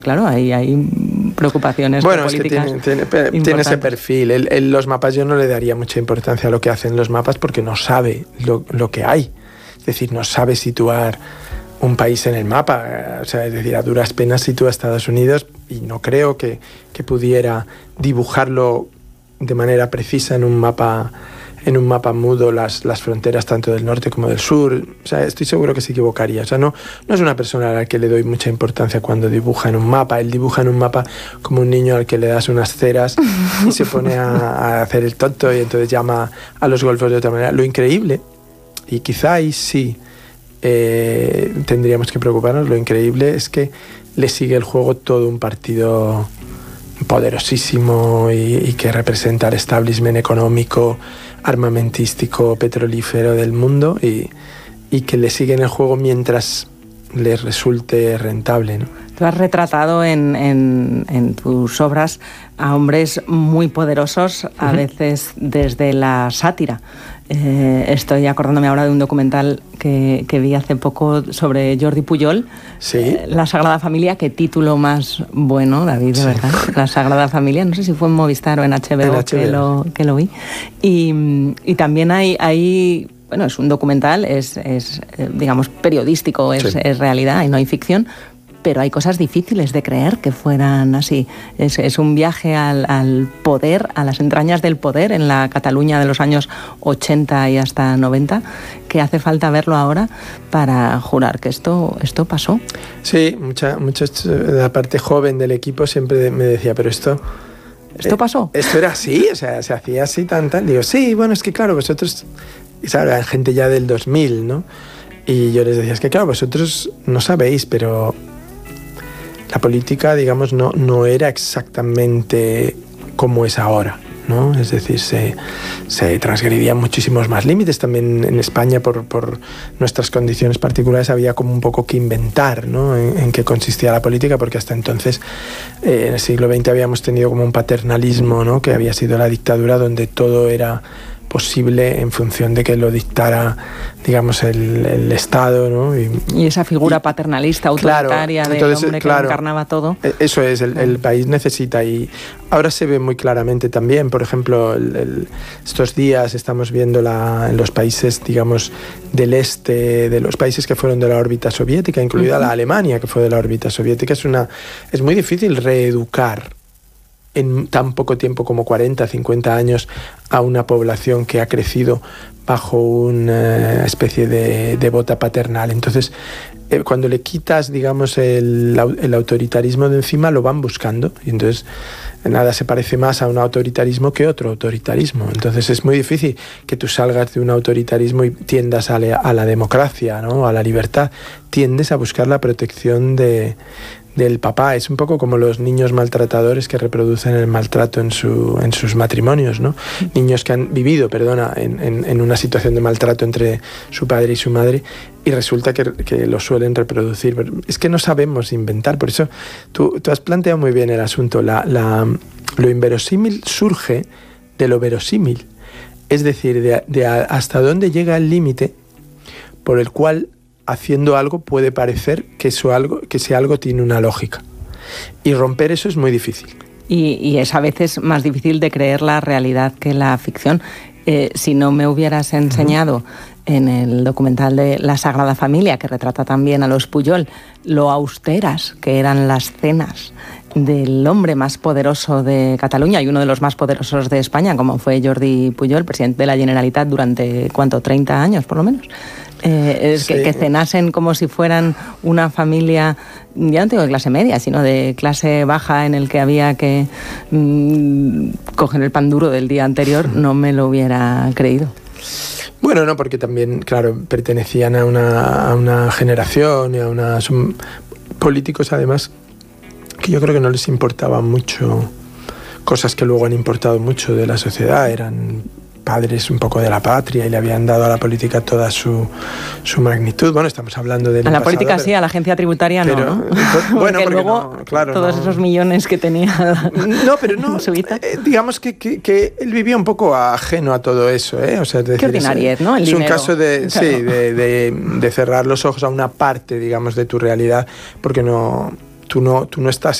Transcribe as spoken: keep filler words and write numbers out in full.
Claro, hay, hay preocupaciones bueno, políticas. Bueno, es que tiene, tiene, tiene ese perfil. El, el, los mapas yo no le daría mucha importancia a lo que hacen los mapas porque no sabe lo, lo que hay. Es decir, no sabe situar un país en el mapa. O sea, es decir, a duras penas sitúa a Estados Unidos y no creo que, que pudiera dibujarlo de manera precisa en un mapa en un mapa mudo las, las fronteras tanto del norte como del sur. O sea, estoy seguro que se equivocaría. O sea, no, no es una persona a la que le doy mucha importancia cuando dibuja en un mapa. Él dibuja en un mapa como un niño al que le das unas ceras y se pone a, a hacer el tonto y entonces llama a los golfos de otra manera. Lo increíble, y quizá ahí sí eh, tendríamos que preocuparnos, lo increíble es que le sigue el juego todo un partido poderosísimo y, y que representa el establishment económico, armamentístico, petrolífero del mundo y, y que le siguen el juego mientras les resulte rentable, ¿no? Tú has retratado en, en, en tus obras a hombres muy poderosos, a uh-huh. veces desde la sátira. Eh, estoy acordándome ahora de un documental que, que vi hace poco sobre Jordi Pujol, ¿Sí? eh, La Sagrada Familia. Qué título más bueno, David, de sí. verdad. La Sagrada Familia, no sé si fue en Movistar o en H B O, en que, lo, que lo vi. Y, y también hay... hay bueno, es un documental, es, es digamos, periodístico, es, sí. es realidad y no hay ficción, pero hay cosas difíciles de creer que fueran así. Es, es un viaje al, al poder, a las entrañas del poder en la Cataluña de los años ochenta y hasta noventa, que hace falta verlo ahora para jurar que esto, esto pasó. Sí, mucha, mucha de la parte joven del equipo siempre me decía, pero esto... ¿Esto pasó? Eh, esto era así, o sea, se hacía así tan, tan. Digo, sí, bueno, es que claro, vosotros... Y sabes, hay gente ya del dos mil, ¿no? Y yo les decía, es que claro, vosotros no sabéis, pero la política, digamos, no, no era exactamente como es ahora, ¿no? Es decir, se, se transgredían muchísimos más límites. También en España, por, por nuestras condiciones particulares, había como un poco que inventar, ¿no? En, en qué consistía la política, porque hasta entonces, eh, en el siglo veinte, habíamos tenido como un paternalismo, ¿no? Que había sido la dictadura, donde todo era posible en función de que lo dictara, digamos, el, el Estado, ¿no? Y, y esa figura y, paternalista, autoritaria, claro, del hombre claro, que encarnaba todo. Eso es, el, el país necesita, y ahora se ve muy claramente también, por ejemplo, el, el, estos días estamos viendo la, en los países, digamos, del este, de los países que fueron de la órbita soviética, incluida uh-huh. la Alemania, que fue de la órbita soviética. Es una, es muy difícil reeducar en tan poco tiempo como cuarenta, cincuenta años a una población que ha crecido bajo una especie de, de bota paternal. Entonces, eh, cuando le quitas, digamos, el, el autoritarismo de encima, lo van buscando. Y entonces, nada se parece más a un autoritarismo que otro autoritarismo. Entonces, es muy difícil que tú salgas de un autoritarismo y tiendas a la, a la democracia, ¿no? A la libertad. Tiendes a buscar la protección de... del papá. Es un poco como los niños maltratadores que reproducen el maltrato en, su, en sus matrimonios, ¿no? Niños que han vivido, perdona, en, en, en una situación de maltrato entre su padre y su madre y resulta que, que lo suelen reproducir. Pero es que no sabemos inventar, por eso tú, tú has planteado muy bien el asunto. La, la, lo inverosímil surge de lo verosímil, es decir, de, de hasta dónde llega el límite por el cual haciendo algo puede parecer que, eso algo, que ese algo tiene una lógica. Y romper eso es muy difícil. Y, y es a veces más difícil de creer la realidad que la ficción. Eh, si no me hubieras enseñado uh-huh. en el documental de La Sagrada Familia, que retrata también a los Pujol, lo austeras que eran las cenas del hombre más poderoso de Cataluña y uno de los más poderosos de España, como fue Jordi Pujol, presidente de la Generalitat durante, ¿cuánto? treinta años, por lo menos. Eh, es sí. que, que cenasen como si fueran una familia, ya no digo de clase media, sino de clase baja, en el que había que mmm, coger el pan duro del día anterior, no me lo hubiera creído. Bueno, no, porque también, claro, pertenecían a una, a una generación y a una... Son políticos, además, que yo creo que no les importaba mucho cosas que luego han importado mucho de la sociedad. Eran padres un poco de la patria y le habían dado a la política toda su, su magnitud. Bueno, estamos hablando de... A la pasado, política pero, sí, a la agencia tributaria pero, no, ¿no? Por, bueno, porque luego no, claro, todos no, esos millones que tenía la, no, pero no, Suiza. Eh, digamos que, que, que él vivía un poco ajeno a todo eso, ¿eh? O sea, es decir, qué ordinariez, es, ¿no? El es dinero. un caso de, claro. sí, de, de, de cerrar los ojos a una parte, digamos, de tu realidad, porque no... tú no, tú no estás